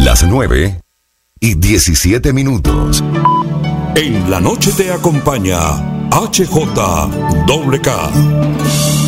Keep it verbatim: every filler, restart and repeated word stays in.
Las nueve y diecisiete minutos. En la noche te acompaña H J K.